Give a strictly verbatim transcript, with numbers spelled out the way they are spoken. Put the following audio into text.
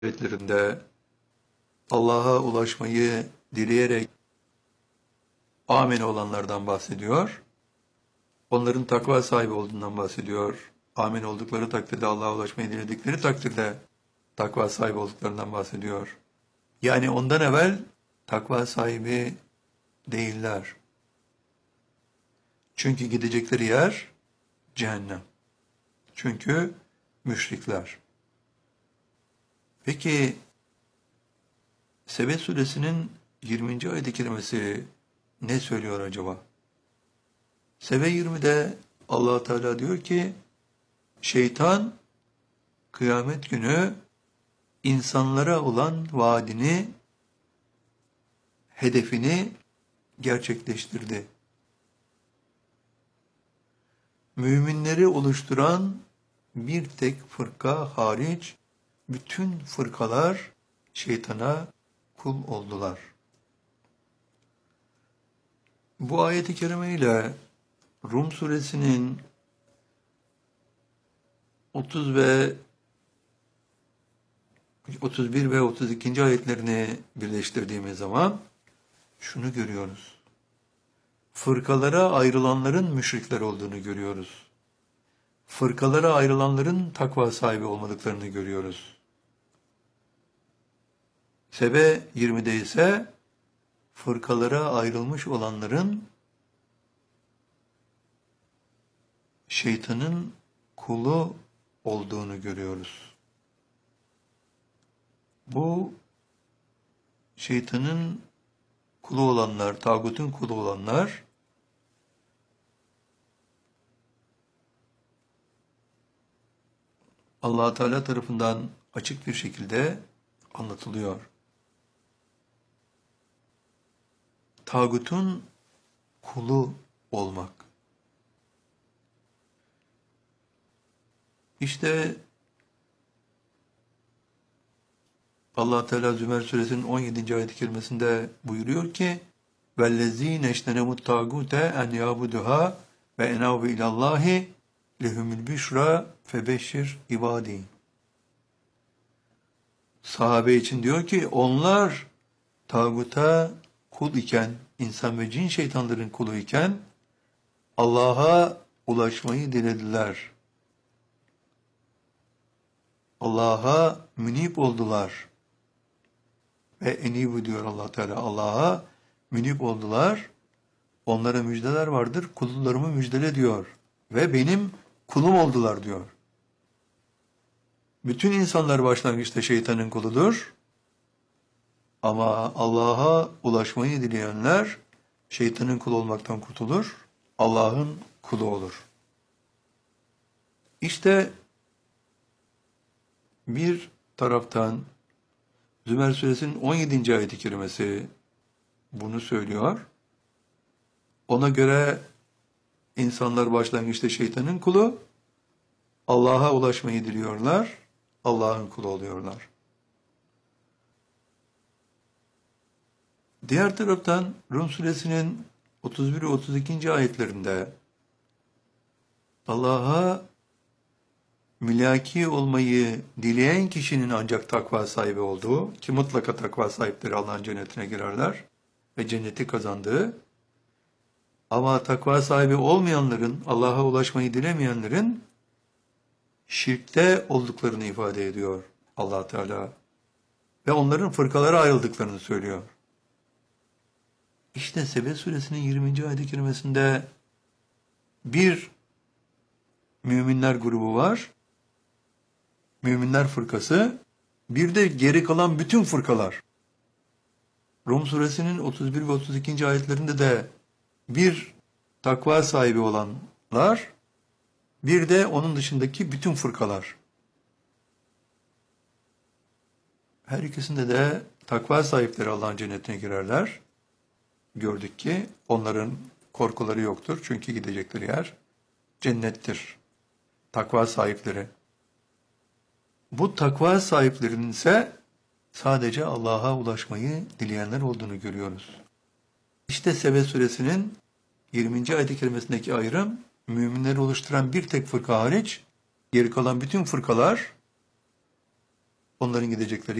ayetlerinde Allah'a ulaşmayı dileyerek amin olanlardan bahsediyor. Onların takva sahibi olduğundan bahsediyor. Amin oldukları takdirde, Allah'a ulaşmayı diledikleri takdirde takva sahibi olduklarından bahsediyor. Yani ondan evvel takva sahibi değiller. Çünkü gidecekleri yer cehennem. Çünkü müşrikler. Peki Sebe suresinin yirminci ayet-i kerimesi ne söylüyor acaba? Sebe yirmide Allah Teala diyor ki, şeytan kıyamet günü insanlara olan vaadini, hedefini gerçekleştirdi. Müminleri oluşturan bir tek fırka hariç bütün fırkalar şeytana kul oldular. Bu ayet-i kerime ile Rum suresinin otuz ve otuz bir ve otuz ikinci ayetlerini birleştirdiğimiz zaman şunu görüyoruz. Fırkalara ayrılanların müşrikler olduğunu görüyoruz. Fırkalara ayrılanların takva sahibi olmadıklarını görüyoruz. Sebe yirmide ise fırkalara ayrılmış olanların şeytanın kulu olduğunu görüyoruz. Bu şeytanın kulu olanlar, tağutun kulu olanlar Allah Teala tarafından açık bir şekilde anlatılıyor. Tağutun kulu olmak. İşte Allah Teala Zümer suresinin on yedinci ayet-i kerimesinde buyuruyor ki: "Vellezîne eştenemut tâgûte en yâbuduhâ ve enâbu ilallâhi lehumul büşrâ febeşşir ibâdî." Sahabe için diyor ki, onlar tağuta kul iken, insan ve cin şeytanların kulu iken Allah'a ulaşmayı dilediler. Allah'a münib oldular. Ve enibu diyor Allah Teala, Allah'a münib oldular. Onlara müjdeler vardır. Kullarımı müjdele diyor. Ve benim kulum oldular diyor. Bütün insanlar başlangıçta şeytanın kuludur. Ama Allah'a ulaşmayı dileyenler şeytanın kulu olmaktan kurtulur. Allah'ın kulu olur. İşte bir taraftan Zümer suresinin on yedinci ayet-i kerimesi bunu söylüyor. Ona göre insanlar başlangıçta şeytanın kulu, Allah'a ulaşmayı diliyorlar, Allah'ın kulu oluyorlar. Diğer taraftan Rum suresinin otuz bir ve otuz ikinci ayetlerinde Allah'a mülaki olmayı dileyen kişinin ancak takva sahibi olduğu, ki mutlaka takva sahipleri Allah'ın cennetine girerler ve cenneti kazandığı, ama takva sahibi olmayanların, Allah'a ulaşmayı dilemeyenlerin şirkte olduklarını ifade ediyor Allah Teala. Ve onların fırkalara ayrıldıklarını söylüyor. İşte Sebe suresinin yirminci ayet-i kerimesinde bir müminler grubu var, müminler fırkası, bir de geri kalan bütün fırkalar. Rum suresinin otuz bir ve otuz ikinci ayetlerinde de bir takva sahibi olanlar, bir de onun dışındaki bütün fırkalar. Her ikisinde de takva sahipleri Allah'ın cennetine girerler. Gördük ki onların korkuları yoktur. Çünkü gidecekleri yer cennettir. Takva sahipleri. Bu takva sahiplerinin ise sadece Allah'a ulaşmayı dileyenler olduğunu görüyoruz. İşte Sebe suresinin yirminci ayet-i kerimesindeki ayrım, müminleri oluşturan bir tek fırka hariç, geri kalan bütün fırkalar Onların gidecekleri